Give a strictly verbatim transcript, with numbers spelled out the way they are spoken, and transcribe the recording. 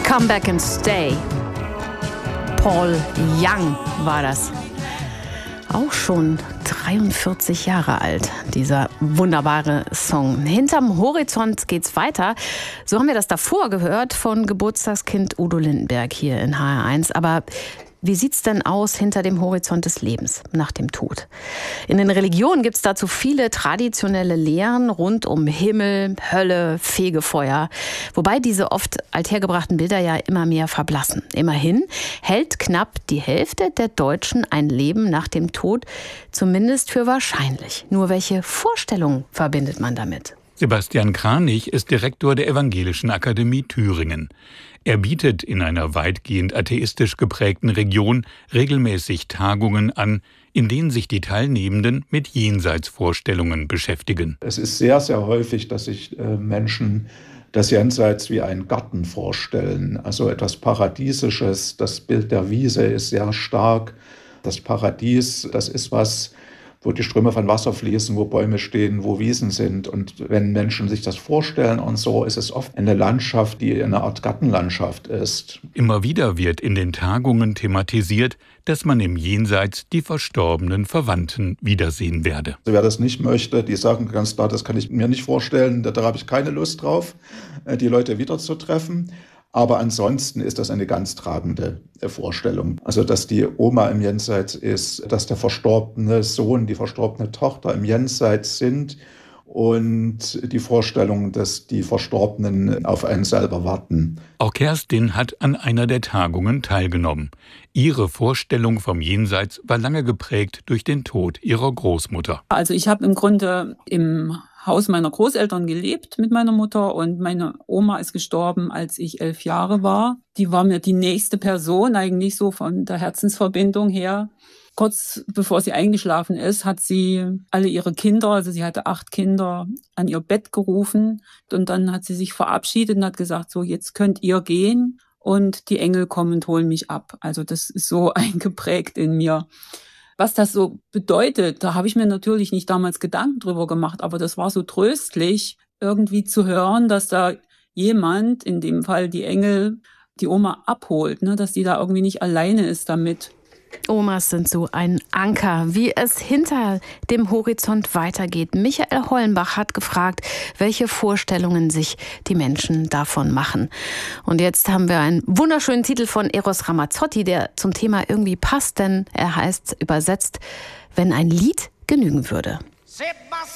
Come Back and Stay. Paul Young war das. Auch schon dreiundvierzig Jahre alt, dieser wunderbare Song. Hinterm Horizont geht's weiter. So haben wir das davor gehört von Geburtstagskind Udo Lindenberg hier in H R eins. Aber wie sieht's denn aus hinter dem Horizont des Lebens nach dem Tod? In den Religionen gibt's dazu viele traditionelle Lehren rund um Himmel, Hölle, Fegefeuer. Wobei diese oft althergebrachten Bilder ja immer mehr verblassen. Immerhin hält knapp die Hälfte der Deutschen ein Leben nach dem Tod zumindest für wahrscheinlich. Nur welche Vorstellungen verbindet man damit? Sebastian Kranich ist Direktor der Evangelischen Akademie Thüringen. Er bietet in einer weitgehend atheistisch geprägten Region regelmäßig Tagungen an, in denen sich die Teilnehmenden mit Jenseitsvorstellungen beschäftigen. Es ist sehr, sehr häufig, dass sich äh, Menschen das Jenseits wie einen Garten vorstellen, also etwas Paradiesisches. Das Bild der Wiese ist sehr stark. Das Paradies, das ist was, wo die Ströme von Wasser fließen, wo Bäume stehen, wo Wiesen sind. Und wenn Menschen sich das vorstellen und so, ist es oft eine Landschaft, die eine Art Gartenlandschaft ist. Immer wieder wird in den Tagungen thematisiert, dass man im Jenseits die verstorbenen Verwandten wiedersehen werde. Wer das nicht möchte, die sagen ganz klar, das kann ich mir nicht vorstellen, da, da habe ich keine Lust drauf, die Leute wiederzutreffen. Aber ansonsten ist das eine ganz tragende Vorstellung. Also, dass die Oma im Jenseits ist, dass der verstorbene Sohn, die verstorbene Tochter im Jenseits sind und die Vorstellung, dass die Verstorbenen auf einen selber warten. Auch Kerstin hat an einer der Tagungen teilgenommen. Ihre Vorstellung vom Jenseits war lange geprägt durch den Tod ihrer Großmutter. Also ich habe im Grunde im Haus meiner Großeltern gelebt mit meiner Mutter und meine Oma ist gestorben, als ich elf Jahre war. Die war mir die nächste Person, eigentlich so von der Herzensverbindung her. Kurz bevor sie eingeschlafen ist, hat sie alle ihre Kinder, also sie hatte acht Kinder, an ihr Bett gerufen und dann hat sie sich verabschiedet und hat gesagt, so jetzt könnt ihr gehen und die Engel kommen und holen mich ab. Also das ist so eingeprägt in mir. Was das so bedeutet, da habe ich mir natürlich nicht damals Gedanken drüber gemacht, aber das war so tröstlich, irgendwie zu hören, dass da jemand, in dem Fall die Engel, die Oma abholt, ne, dass die da irgendwie nicht alleine ist damit. Omas sind so ein Anker, wie es hinter dem Horizont weitergeht. Michael Hollenbach hat gefragt, welche Vorstellungen sich die Menschen davon machen. Und jetzt haben wir einen wunderschönen Titel von Eros Ramazzotti, der zum Thema irgendwie passt, denn er heißt übersetzt, wenn ein Lied genügen würde.